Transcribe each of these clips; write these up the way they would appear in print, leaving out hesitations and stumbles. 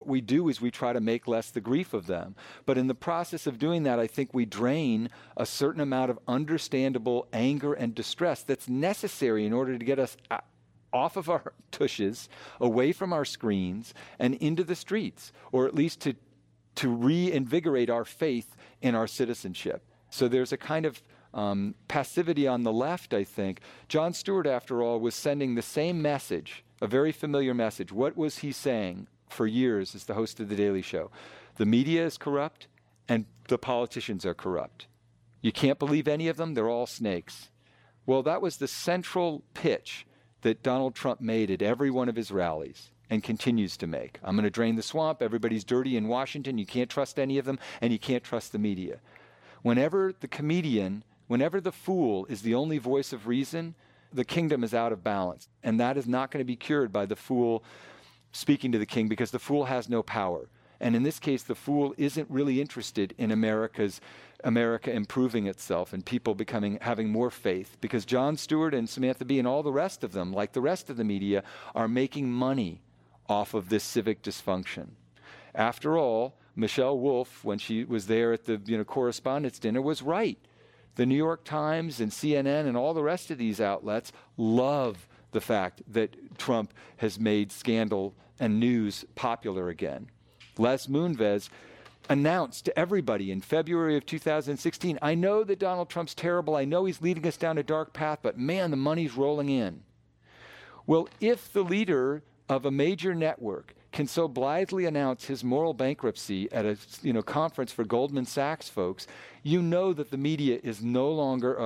we do is we try to make less the grief of them. But in the process of doing that, I think we drain a certain amount of understandable anger and distress that's necessary in order to get us off of our tushes, away from our screens, and into the streets, or at least to reinvigorate our faith in our citizenship. So there's a kind of passivity on the left, I think. Jon Stewart, after all, was sending the same message, a very familiar message. What was he saying for years as the host of The Daily Show? The media is corrupt, and the politicians are corrupt. You can't believe any of them. They're all snakes. Well, that was the central pitch that Donald Trump made at every one of his rallies and continues to make. I'm going to drain the swamp. Everybody's dirty in Washington. You can't trust any of them, and you can't trust the media. Whenever the fool is the only voice of reason, the kingdom is out of balance. And that is not going to be cured by the fool speaking to the king, because the fool has no power. And in this case, the fool isn't really interested in America improving itself and people having more faith, because Jon Stewart and Samantha Bee and all the rest of them, like the rest of the media, are making money off of this civic dysfunction. After all, Michelle Wolf, when she was there at the correspondents' dinner, was right. The New York Times and CNN and all the rest of these outlets love the fact that Trump has made scandal and news popular again. Les Moonves announced to everybody in February of 2016, I know that Donald Trump's terrible, I know he's leading us down a dark path, but man, the money's rolling in. Well, if the leader of a major network can so blithely announce his moral bankruptcy at a conference for Goldman Sachs folks, you know that the media is no longer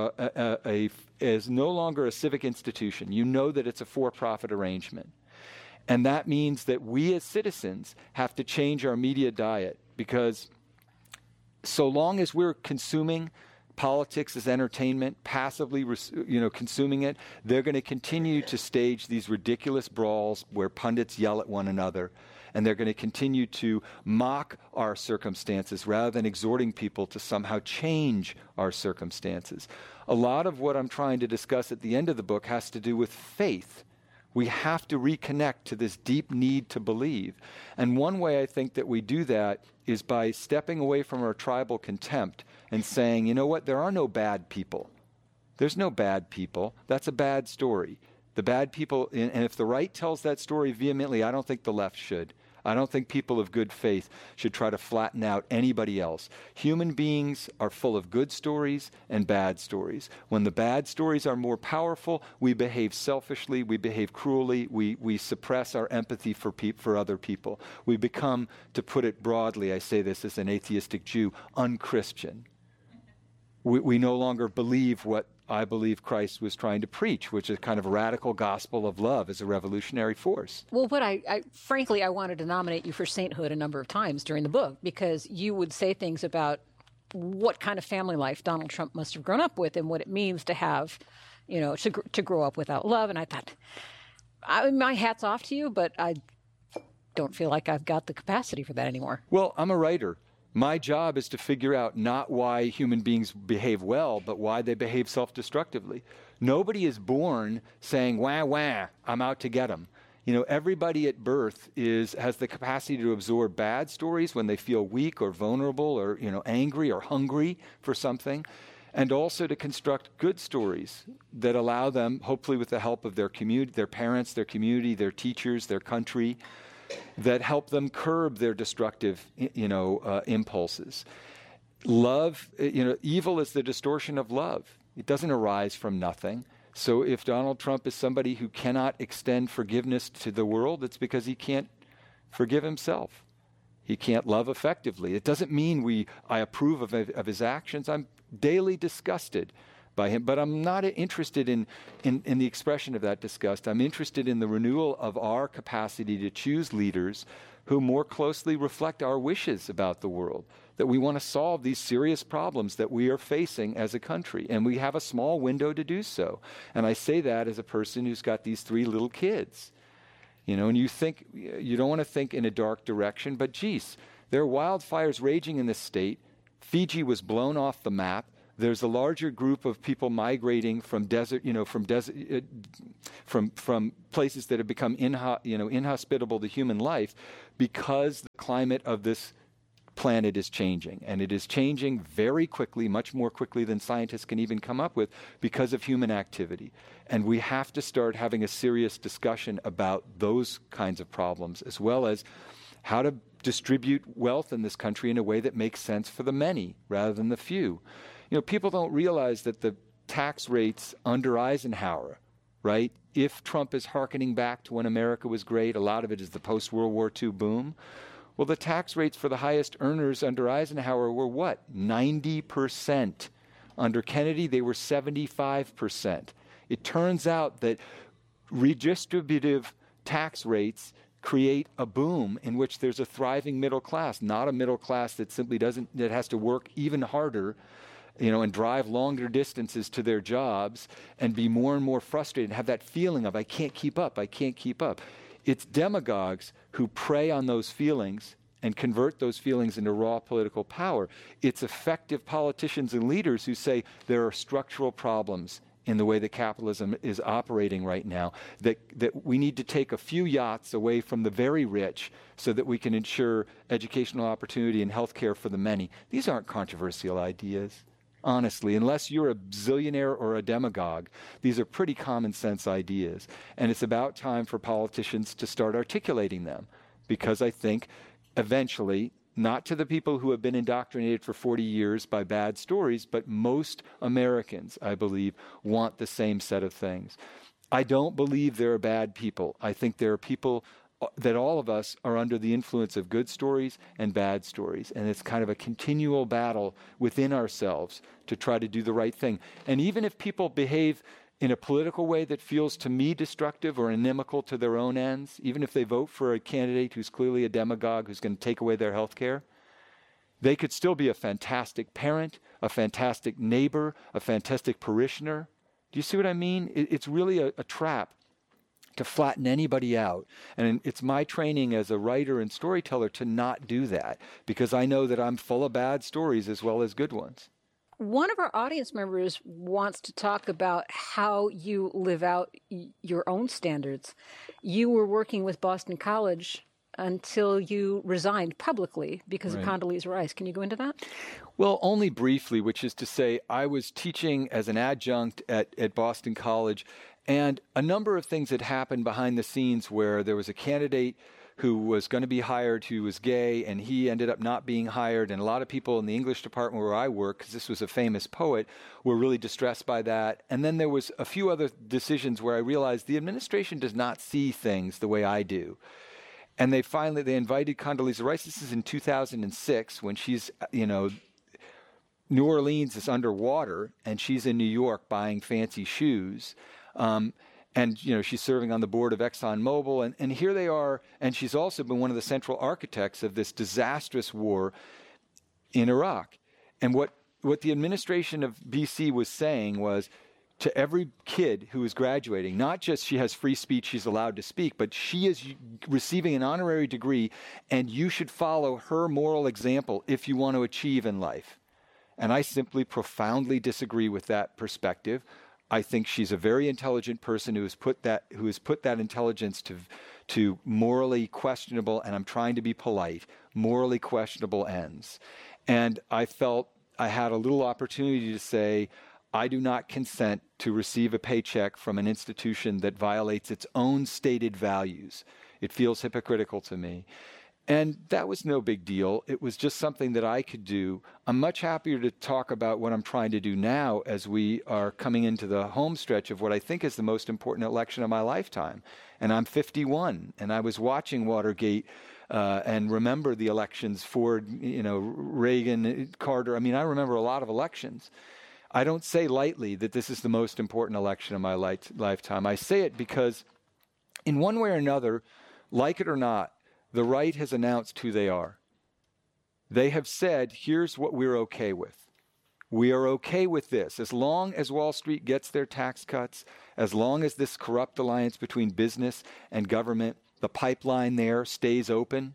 a civic institution. You know that it's a for-profit arrangement. And that means that we as citizens have to change our media diet, because so long as we're consuming politics as entertainment, passively consuming it, they're going to continue to stage these ridiculous brawls where pundits yell at one another, and they're going to continue to mock our circumstances rather than exhorting people to somehow change our circumstances. A lot of what I'm trying to discuss at the end of the book has to do with faith. We have to reconnect to this deep need to believe. And one way I think that we do that is by stepping away from our tribal contempt and saying, you know what, there are no bad people. There's no bad people. That's a bad story. The bad people, and if the right tells that story vehemently, I don't think the left should. I don't think people of good faith should try to flatten out anybody else. Human beings are full of good stories and bad stories. When the bad stories are more powerful, we behave selfishly, we behave cruelly, we suppress our empathy for other people. We become, to put it broadly, I say this as an atheistic Jew, unchristian. We no longer believe what I believe Christ was trying to preach, which is kind of radical gospel of love as a revolutionary force. Well, what frankly, I wanted to nominate you for sainthood a number of times during the book, because you would say things about what kind of family life Donald Trump must have grown up with and what it means to have, to grow up without love. And I thought, my hat's off to you, but I don't feel like I've got the capacity for that anymore. Well, I'm a writer. My job is to figure out not why human beings behave well, but why they behave self-destructively. Nobody is born saying, wah, wah, I'm out to get them. Everybody at birth has the capacity to absorb bad stories when they feel weak or vulnerable or, angry or hungry for something, and also to construct good stories that allow them, hopefully with the help of their community, their parents, their community, their teachers, their country, that help them curb their destructive, impulses. Love, evil is the distortion of love. It doesn't arise from nothing. So if Donald Trump is somebody who cannot extend forgiveness to the world, it's because he can't forgive himself. He can't love effectively. It doesn't mean I approve of his actions. I'm daily disgusted by him, but I'm not interested in the expression of that disgust. I'm interested in the renewal of our capacity to choose leaders who more closely reflect our wishes about the world, that we want to solve these serious problems that we are facing as a country, and we have a small window to do so. And I say that as a person who's got these 3 little kids. And you don't want to think in a dark direction, but geez, there are wildfires raging in this state. Fiji was blown off the map. There's a larger group of people migrating from desert, from places that have become inhospitable to human life, because the climate of this planet is changing, and it is changing very quickly, much more quickly than scientists can even come up with, because of human activity. And we have to start having a serious discussion about those kinds of problems, as well as how to distribute wealth in this country in a way that makes sense for the many rather than the few. People don't realize that the tax rates under Eisenhower, right? If Trump is hearkening back to when America was great, a lot of it is the post-World War II boom. Well, the tax rates for the highest earners under Eisenhower were what? 90%. Under Kennedy, they were 75%. It turns out that redistributive tax rates create a boom in which there's a thriving middle class, not a middle class that simply that has to work even harder, and drive longer distances to their jobs and be more and more frustrated and have that feeling of, I can't keep up. It's demagogues who prey on those feelings and convert those feelings into raw political power. It's effective politicians and leaders who say there are structural problems in the way that capitalism is operating right now, that we need to take a few yachts away from the very rich so that we can ensure educational opportunity and health care for the many. These aren't controversial ideas. Honestly, unless you're a zillionaire or a demagogue, these are pretty common sense ideas. And it's about time for politicians to start articulating them, because I think eventually, not to the people who have been indoctrinated for 40 years by bad stories, but most Americans, I believe, want the same set of things. I don't believe there are bad people. I think there are people that all of us are under the influence of good stories and bad stories. And it's kind of a continual battle within ourselves to try to do the right thing. And even if people behave in a political way that feels to me destructive or inimical to their own ends, even if they vote for a candidate who's clearly a demagogue who's going to take away their health care, they could still be a fantastic parent, a fantastic neighbor, a fantastic parishioner. Do you see what I mean? It's really a trap to flatten anybody out. And it's my training as a writer and storyteller to not do that, because I know that I'm full of bad stories as well as good ones. One of our audience members wants to talk about how you live out your own standards. You were working with Boston College until you resigned publicly because of Condoleezza Rice. Can you go into that? Well, only briefly, which is to say I was teaching as an adjunct at Boston College, and a number of things had happened behind the scenes where there was a candidate who was going to be hired, who was gay, and he ended up not being hired. And a lot of people in the English department where I work, because this was a famous poet, were really distressed by that. And then there was a few other decisions where I realized the administration does not see things the way I do. And they invited Condoleezza Rice. This is in 2006 when she's, New Orleans is underwater and she's in New York buying fancy shoes. And, she's serving on the board of ExxonMobil. And here they are. And she's also been one of the central architects of this disastrous war in Iraq. And what the administration of BC was saying was to every kid who is graduating, not just she has free speech, she's allowed to speak, but she is receiving an honorary degree, and you should follow her moral example if you want to achieve in life. And I simply profoundly disagree with that perspective. I think she's a very intelligent person who has put that intelligence to morally questionable, and I'm trying to be polite, morally questionable ends. And I felt I had a little opportunity to say, I do not consent to receive a paycheck from an institution that violates its own stated values. It feels hypocritical to me. And that was no big deal. It was just something that I could do. I'm much happier to talk about what I'm trying to do now as we are coming into the home stretch of what I think is the most important election of my lifetime. And I'm 51, and I was watching Watergate and remember the elections, Ford, Reagan, Carter. I mean, I remember a lot of elections. I don't say lightly that this is the most important election of my lifetime. I say it because in one way or another, like it or not, the right has announced who they are. They have said, here's what we're okay with. We are okay with this. As long as Wall Street gets their tax cuts, as long as this corrupt alliance between business and government, the pipeline there stays open,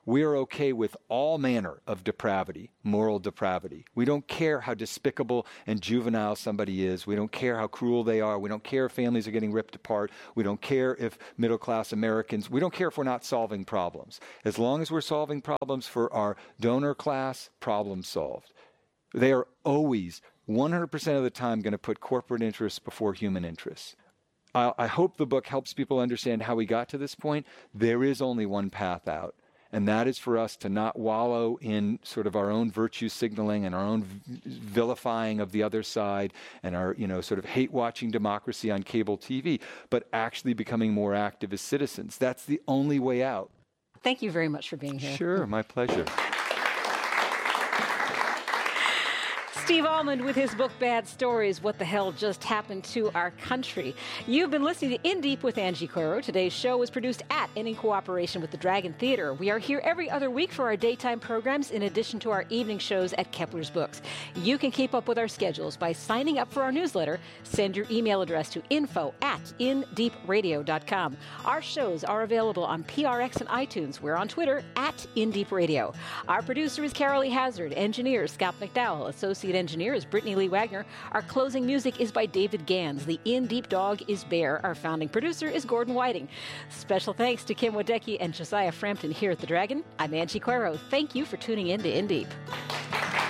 we are okay with all manner of depravity, moral depravity. We don't care how despicable and juvenile somebody is. We don't care how cruel they are. We don't care if families are getting ripped apart. We don't care if middle-class Americans, we don't care if we're not solving problems. As long as we're solving problems for our donor class, problem solved. They are always, 100% of the time, going to put corporate interests before human interests. I hope the book helps people understand how we got to this point. There is only one path out. And that is for us to not wallow in sort of our own virtue signaling and our own vilifying of the other side and our, sort of hate-watching democracy on cable TV, but actually becoming more active as citizens. That's the only way out. Thank you very much for being here. Sure, my pleasure. Steve Almond with his book, Bad Stories, What the Hell Just Happened to Our Country. You've been listening to In Deep with Angie Coiro. Today's show was produced at and in cooperation with the Dragon Theater. We are here every other week for our daytime programs in addition to our evening shows at Kepler's Books. You can keep up with our schedules by signing up for our newsletter. Send your email address to info@indeepradio.com. Our shows are available on PRX and iTunes. We're on Twitter @InDeepRadio. Our producer is Carolee Hazard. Engineer Scott McDowell. Associate engineer is Brittany Lee Wagner. Our closing music is by David Gans. The In Deep dog is Bear. Our founding producer is Gordon Whiting. Special thanks to Kim Wadecki and Josiah Frampton here at The Dragon. I'm Angie Coiro. Thank you for tuning in to In Deep.